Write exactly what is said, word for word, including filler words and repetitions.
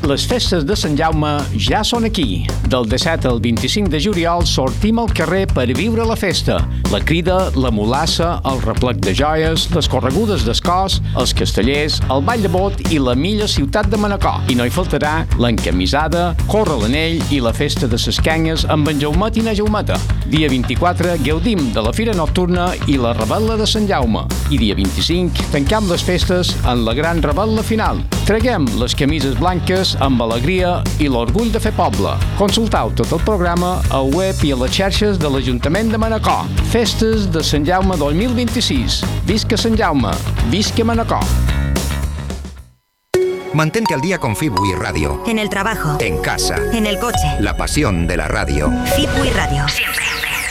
Les festes de Sant Jaume ja són aquí. Del disset al vint-i-cinc de juliol sortim al carrer per viure la festa. La crida, la mulassa, el replec de joies, les corregudes d'escòs, els castellers, el ball de bot i la milla ciutat de Manacor. I no hi faltarà l'encamisada, córrer l'anell i la festa de ses canyes amb en Jaumet i na Jaumeta. Dia vint-i-quatre gaudim de la fira nocturna i la revetla de Sant Jaume. I dia vint-i-cinc tancam les festes en la gran revetla final. Traguem les camises blanques amb alegria i l'orgull de fer poble. Consultau tot el programa al web i a les xarxes de l'Ajuntament de Manacor. Festes de Sant Jaume dos mil vint-i-sis. Visca Sant Jaume, visca Manacor. Mantente al día con Fibui Radio. En el trabajo. En casa. En el coche. La pasión de la radio. Fibui Radio. Siempre.